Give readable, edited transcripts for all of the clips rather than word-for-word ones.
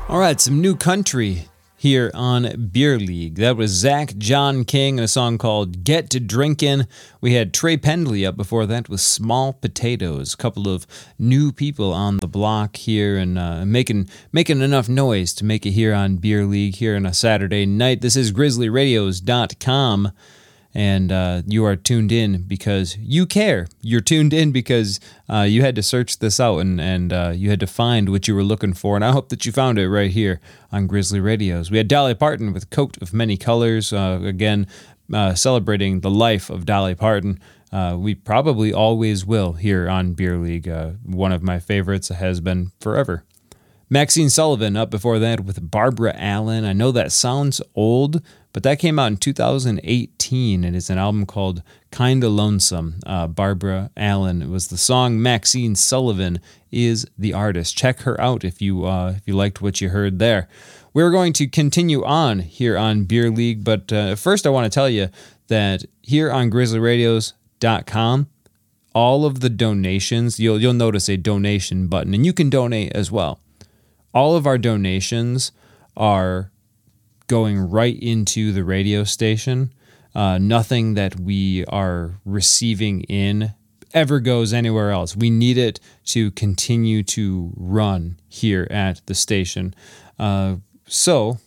All right, some new country here on Beer League. That was Zach John King and a song called Get to Drinkin'. We had Trey Pendley up before that with Small Potatoes. A couple of new people on the block here and making enough noise to make it here on Beer League here on a Saturday night. This is GrizzlyRadios.com. And you are tuned in because you care. You're tuned in because you had to search this out and you had to find what you were looking for. And I hope that you found it right here on Grizzly Radios. We had Dolly Parton with Coat of Many Colors, again, celebrating the life of Dolly Parton. We probably always will here on Beer League. One of my favorites, has been forever. Maxine Sullivan up before that with Barbara Allen. I know that sounds old, but that came out in 2018. It is an album called Kinda Lonesome. Barbara Allen was the song. Maxine Sullivan is the artist. Check her out if you liked what you heard there. We're going to continue on here on Beer League, but first I want to tell you that here on GrizzlyRadios.com, all of the donations, you'll notice a donation button, and you can donate as well. All of our donations are going right into the radio station. Nothing that we are receiving in ever goes anywhere else. We need it to continue to run here at the station. So,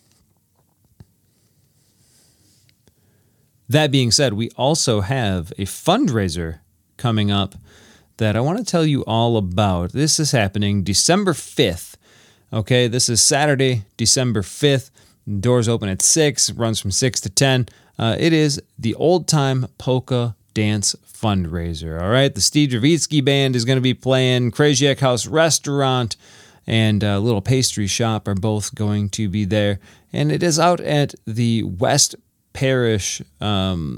that being said, we also have a fundraiser coming up that I want to tell you all about. This is happening December 5th. Okay, this is Saturday, December 5th. Doors open at 6, runs from 6 to 10. It is the Old Time Polka Dance Fundraiser, all right? The Steve Dravitsky Band is going to be playing. Krasiak House Restaurant and Little Pastry Shop are both going to be there. And it is out at the West Parish Hall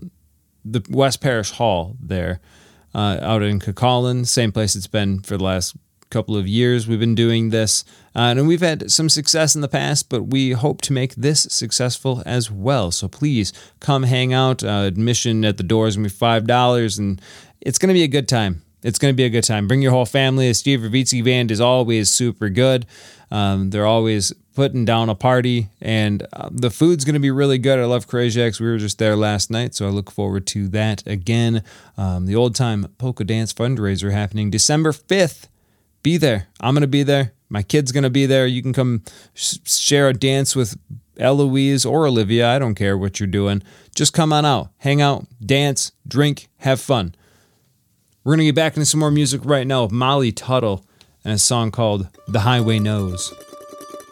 there, out in Cucullin, same place it's been for the last couple of years. We've been doing this and we've had some success in the past, but we hope to make this successful as well. So please come hang out. Admission at the door is going to be $5 and it's going to be a good time. It's going to be a good time. Bring your whole family. The Steve Dravitsky Band is always super good. They're always putting down a party and the food's going to be really good. I love Krasiak's. We were just there last night, so I look forward to that again. The Old Time Polka Dance Fundraiser happening December 5th. Be there. I'm going to be there. My kid's going to be there. You can come share a dance with Eloise or Olivia. I don't care what you're doing. Just come on out. Hang out, dance, drink, have fun. We're going to get back into some more music right now with Molly Tuttle and a song called The Highway Knows.